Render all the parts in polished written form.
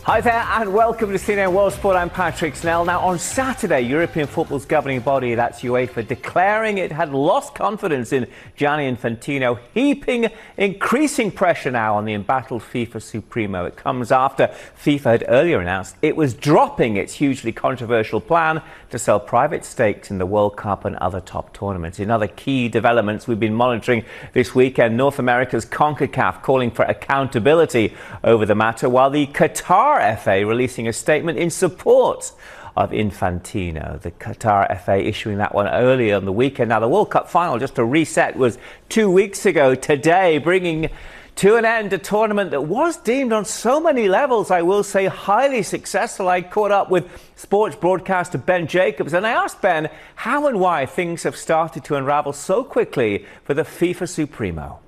Hi there and welcome to CNN World Sport. I'm Patrick Snell. Now on Saturday, European football's governing body, that's UEFA, declaring it had lost confidence in Gianni Infantino, heaping increasing pressure now on the embattled FIFA Supremo. It comes after FIFA had earlier announced it was dropping its hugely controversial plan to sell private stakes in the World Cup and other top tournaments. In other key developments we've been monitoring this weekend, North America's CONCACAF calling for accountability over the matter, while the Qatar FA releasing a statement in support of Infantino. The Qatar FA issuing that one earlier on the weekend. Now, the World Cup final, just to reset, was 2 weeks ago today, bringing to an end a tournament that was deemed on so many levels, I will say, highly successful. I caught up with sports broadcaster Ben Jacobs and I asked Ben how and why things have started to unravel so quickly for the FIFA Supremo.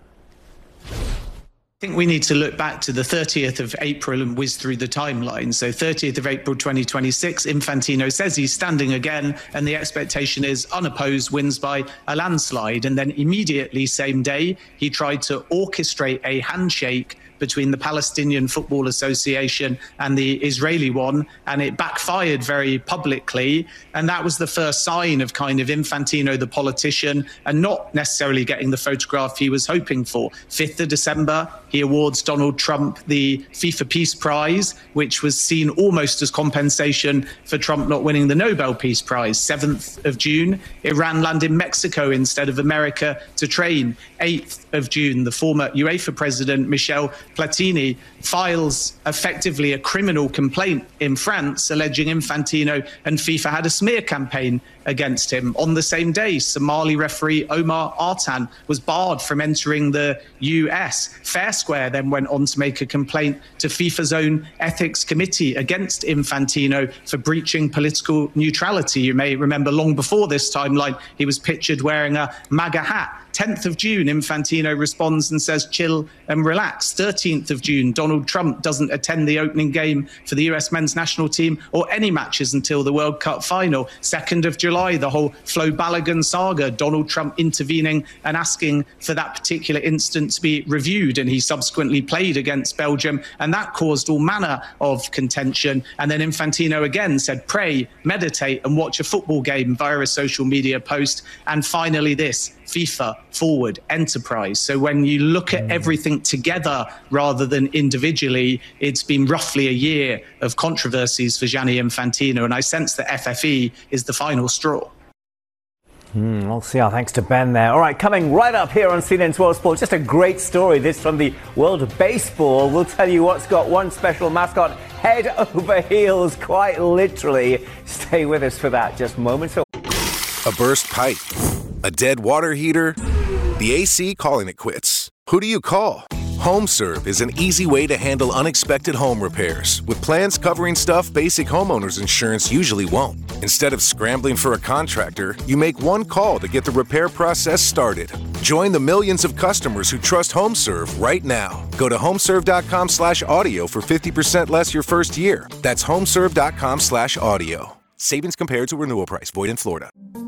I think we need to look back to the 30th of April and whiz through the timeline. So 30th of April 2026, Infantino says he's standing again, and the expectation is unopposed wins by a landslide. And then immediately, same day, he tried to orchestrate a handshake between the Palestinian Football Association and the Israeli one, and it backfired very publicly. And that was the first sign of kind of Infantino, the politician, and not necessarily getting the photograph he was hoping for. 5th of December, he awards Donald Trump the FIFA Peace Prize, which was seen almost as compensation for Trump not winning the Nobel Peace Prize. 7th of June, Iran landed in Mexico instead of America to train. 8th of June, the former UEFA president, Michel Platini, files effectively a criminal complaint in France alleging Infantino and FIFA had a smear campaign against him. On the same day, Somali referee Omar Artan was barred from entering the US. Fair Square then went on to make a complaint to FIFA's own ethics committee against Infantino for breaching political neutrality. You may remember long before this timeline, he was pictured wearing a MAGA hat. 10th of June, Infantino responds and says, chill and relax. 13th of June, Donald Trump doesn't attend the opening game for the US men's national team or any matches until the World Cup final. 2nd of July, the whole Flo Balogun saga, Donald Trump intervening and asking for that particular incident to be reviewed. And he subsequently played against Belgium, and that caused all manner of contention. And then Infantino again said, pray, meditate and watch a football game via a social media post. And finally this, FIFA Forward Enterprise. So when you look at everything together rather than individually, it's been roughly a year of controversies for Gianni Infantino, and I sense that FFE is the final straw. We'll see. Thanks to Ben there. All right, coming right up here on CNN's World Sport, just a great story, this from the world of baseball. We'll tell you what's got one special mascot head over heels, quite literally. Stay with us for that just moments away. A burst pipe, a dead water heater, the AC calling it quits. Who do you call? HomeServe is an easy way to handle unexpected home repairs with plans covering stuff basic homeowners insurance usually won't. Instead of scrambling for a contractor, you make one call to get the repair process started. Join the millions of customers who trust HomeServe right now. Go to homeserve.com/audio for 50% less your first year. That's homeserve.com/audio. Savings compared to renewal price. Void in Florida.